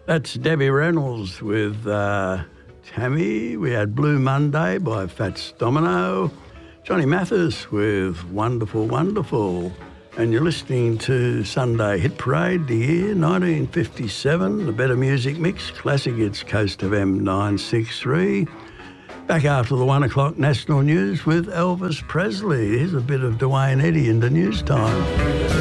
That's Debbie Reynolds with Tammy. We had Blue Monday by Fats Domino. Johnny Mathis with Wonderful, Wonderful. And you're listening to Sunday Hit Parade, the year 1957, the Better Music Mix, classic hits, Coast FM 963. Back after the 1 o'clock national news with Elvis Presley. Here's a bit of Dwayne Eddy into news time.